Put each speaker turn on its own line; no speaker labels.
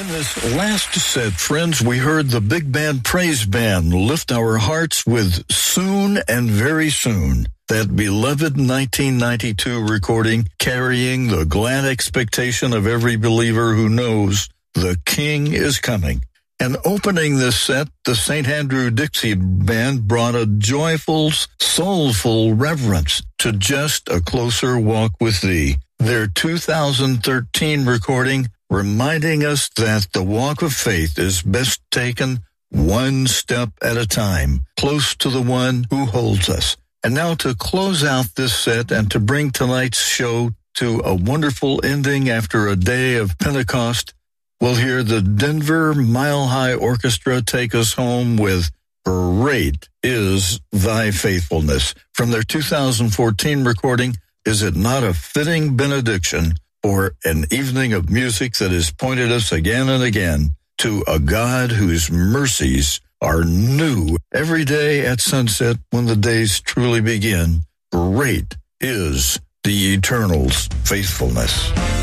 this last set, friends, we heard the Big Band Praise Band lift our hearts with Soon and Very Soon, that beloved 1992 recording carrying the glad expectation of every believer who knows the King is coming. And opening this set, the St. Andrew Dixie Band brought a joyful, soulful reverence to Just a Closer Walk with Thee, their 2013 recording, reminding us that the walk of faith is best taken one step at a time, close to the one who holds us. And now to close out this set and to bring tonight's show to a wonderful ending after a day of Pentecost, we'll hear the Denver Mile High Orchestra take us home with Great Is Thy Faithfulness from their 2014 recording, Is It Not a Fitting Benediction for an evening of music that has pointed us again and again to a God whose mercies are new every day at sunset when the days truly begin. Great is the Eternal's faithfulness.